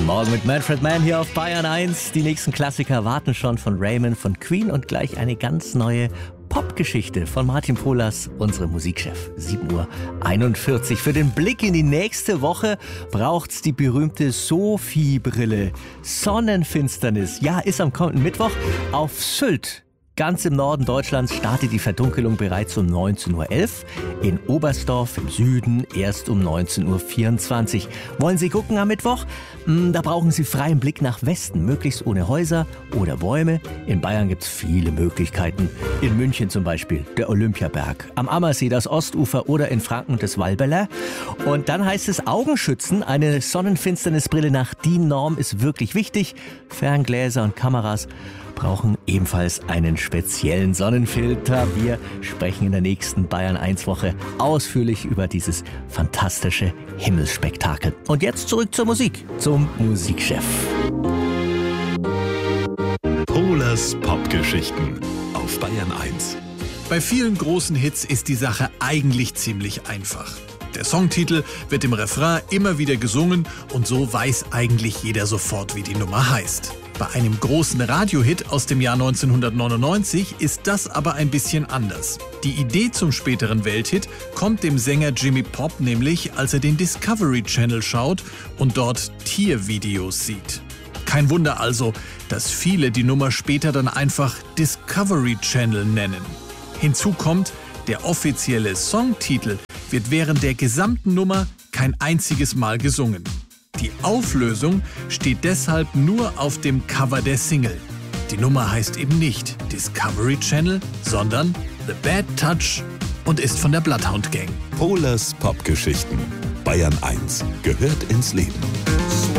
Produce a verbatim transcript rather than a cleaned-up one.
Guten Morgen mit Manfred Mann hier auf Bayern eins. Die nächsten Klassiker warten schon von Raymond, von Queen und gleich eine ganz neue Popgeschichte von Martin Polas, unserem Musikchef. sieben Uhr einundvierzig. Für den Blick in die nächste Woche braucht's die berühmte Sophie-Brille. Sonnenfinsternis, ja, ist am kommenden Mittwoch auf Sylt. Ganz im Norden Deutschlands startet die Verdunkelung bereits um neunzehn Uhr elf. In Oberstdorf im Süden erst um neunzehn Uhr vierundzwanzig. Wollen Sie gucken am Mittwoch? Da brauchen Sie freien Blick nach Westen, möglichst ohne Häuser oder Bäume. In Bayern gibt's viele Möglichkeiten. In München zum Beispiel der Olympiaberg, am Ammersee das Ostufer oder in Franken das Walberler. Und dann heißt es Augenschützen. Eine Sonnenfinsternisbrille nach D I N-Norm ist wirklich wichtig. Ferngläser und Kameras brauchen ebenfalls einen speziellen Sonnenfilter. Wir sprechen in der nächsten Bayern eins Woche ausführlich über dieses fantastische Himmelsspektakel. Und jetzt zurück zur Musik, zum Musikchef. Polas Popgeschichten auf Bayern eins. Bei vielen großen Hits ist die Sache eigentlich ziemlich einfach. Der Songtitel wird im Refrain immer wieder gesungen und so weiß eigentlich jeder sofort, wie die Nummer heißt. Bei einem großen Radiohit aus dem Jahr neunzehnhundertneunundneunzig ist das aber ein bisschen anders. Die Idee zum späteren Welthit kommt dem Sänger Jimmy Pop nämlich, als er den Discovery Channel schaut und dort Tiervideos sieht. Kein Wunder also, dass viele die Nummer später dann einfach Discovery Channel nennen. Hinzu kommt, der offizielle Songtitel wird während der gesamten Nummer kein einziges Mal gesungen. Die Auflösung steht deshalb nur auf dem Cover der Single. Die Nummer heißt eben nicht Discovery Channel, sondern The Bad Touch und ist von der Bloodhound Gang. Polas Popgeschichten. Bayern eins gehört ins Leben.